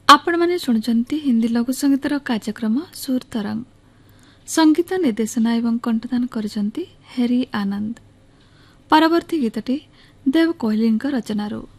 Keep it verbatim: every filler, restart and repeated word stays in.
आपण माने शुणुचंती हिंदी लघु संगीतर कार्यक्रम सुर तरंग संगीत निर्देशना एवं कंठदान करिसंती हेरी आनंद। परवर्ती गीतटी देव कोहली रचनारू।